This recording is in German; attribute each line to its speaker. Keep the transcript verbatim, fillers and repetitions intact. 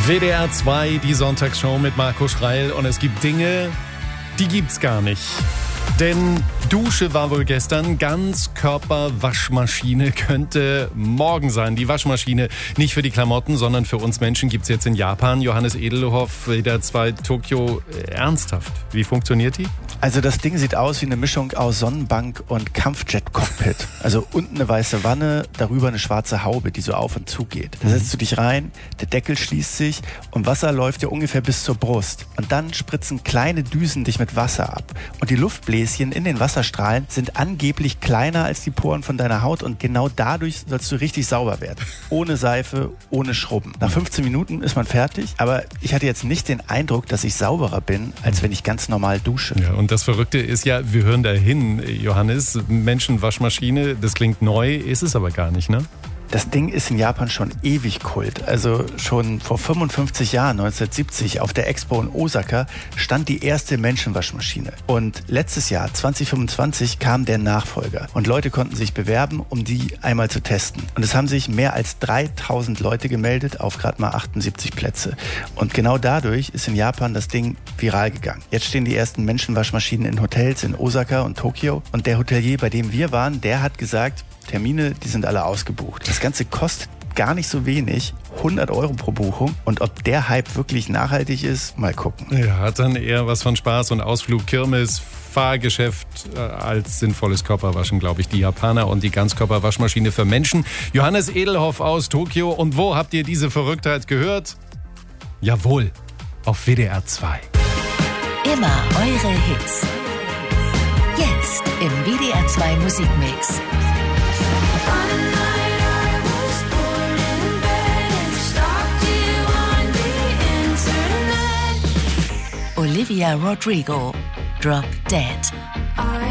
Speaker 1: W D R zwei, die Sonntagsshow mit Marco Schreil. Und es gibt Dinge, die gibt's gar nicht. Denn Dusche war wohl gestern, Ganzkörperwaschmaschine könnte morgen sein. Die Waschmaschine nicht für die Klamotten, sondern für uns Menschen gibt's jetzt in Japan. Johannes Edelhoff, W D R zwei Tokio. Ernsthaft, wie funktioniert die?
Speaker 2: Also das Ding sieht aus wie eine Mischung aus Sonnenbank und Kampfjet-Cockpit. Also unten eine weiße Wanne, darüber eine schwarze Haube, die so auf und zu geht. Da setzt du dich rein, der Deckel schließt sich und Wasser läuft dir ungefähr bis zur Brust. Und dann spritzen kleine Düsen dich mit Wasser ab. Und die Luftbläschen in den Wasserstrahlen sind angeblich kleiner als die Poren von deiner Haut und genau dadurch sollst du richtig sauber werden. Ohne Seife, ohne Schrubben. Nach fünfzehn Minuten ist man fertig, aber ich hatte jetzt nicht den Eindruck, dass ich sauberer bin, als wenn ich ganz normal dusche.
Speaker 1: Ja, und das Verrückte ist ja, wir hören da hin, Johannes, Menschenwaschmaschine, das klingt neu, ist es aber gar nicht, ne?
Speaker 2: Das Ding ist in Japan schon ewig Kult. Also schon vor fünfundfünfzig Jahren, neunzehnhundertsiebzig, auf der Expo in Osaka stand die erste Menschenwaschmaschine. Und letztes Jahr, zwanzig fünfundzwanzig, kam der Nachfolger. Und Leute konnten sich bewerben, um die einmal zu testen. Und es haben sich mehr als dreitausend Leute gemeldet auf gerade mal achtundsiebzig Plätze. Und genau dadurch ist in Japan das Ding viral gegangen. Jetzt stehen die ersten Menschenwaschmaschinen in Hotels in Osaka und Tokio. Und der Hotelier, bei dem wir waren, der hat gesagt, Termine, die sind alle ausgebucht. Das Ganze kostet gar nicht so wenig, hundert Euro pro Buchung. Und ob der Hype wirklich nachhaltig ist, mal gucken.
Speaker 1: Ja, hat dann eher was von Spaß und Ausflug, Kirmes, Fahrgeschäft äh, als sinnvolles Körperwaschen, glaube ich, die Japaner und die Ganzkörperwaschmaschine für Menschen. Johannes Edelhoff aus Tokio. Und wo habt ihr diese Verrücktheit gehört? Jawohl, auf W D R zwei.
Speaker 3: Immer eure Hits. Jetzt im W D R zwei Musikmix. Olivia Rodrigo, Drop Dead.